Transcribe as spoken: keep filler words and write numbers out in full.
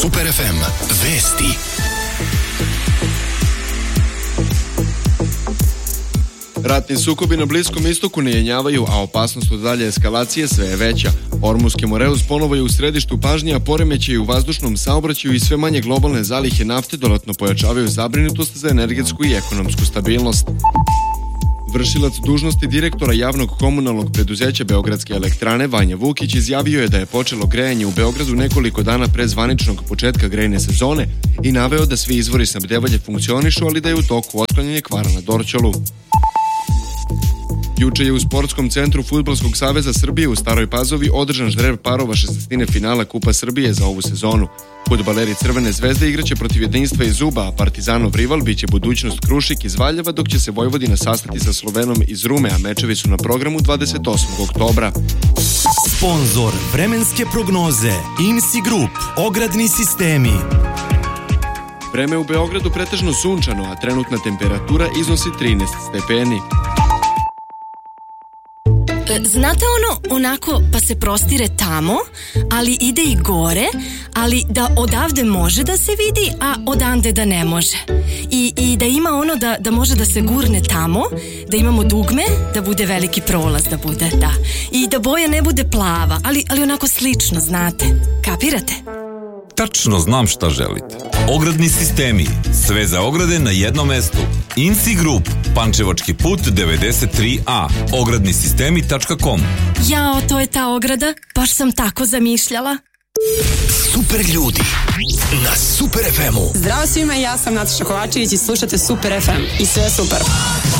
Super ef em vesti. Ratni sukobi na Bliskom istoku ne jenjavaju, a opasnost od dalje eskalacije sve je veća. Ormuski Moreus ponovo je u središtu pažnje, a poremećaji u vazdušnom saobraćaju i sve manje globalne zalihe nafte dodatno pojačavaju zabrinutost za energetsku i ekonomsku stabilnost. Vršilac dužnosti direktora javnog komunalnog preduzeća Beogradske elektrane Vanja Vukić izjavio je da je počelo grejanje u Beogradu nekoliko dana pre zvaničnog početka grejne sezone i naveo da svi izvori snabdevanja funkcionišu, ali da je u toku otklanjanje kvara na Dorćolu. Juče je u Sportskom centru Fudbalskog saveza Srbije u Staroj Pazovi održan žreb parova šestnestine finala Kupa Srbije za ovu sezonu. Fudbaleri Crvene zvezde igraće protiv Jedinstva iz Uba, a Partizanov rival biće budućnost Krušik iz Valjeva, dok će se Vojvodina sastati sa Slovenom iz Rume, a mečevi su na programu dvadeset osmog oktobra. Sponzor vremenske prognoze I M S I Group, ogradni sistemi. Vreme u Beogradu pretežno sunčano, a trenutna temperatura iznosi trinaest stepeni. Znate ono, onako pa se prostire tamo, ali ide i gore, ali da odavde može da se vidi, a odande da ne može. I, i da ima ono da, da može da se gurne tamo, da imamo dugme, da bude veliki prolaz, da bude, da. I da boja ne bude plava, ali, ali onako slično, znate. Kapirate? Tačno znam šta želite. Ogradni sistemi. Sve za ograde na jednom mestu. I M S I Group. Pančevački put devedeset tri A. ogradni sistemi tačka com. Jao, to je ta ograda. Baš sam tako zamišljala. Super ljudi na Super ef emu. Zdravo svima, ja sam Nataša Kovačević i slušate Super ef em. I sve super.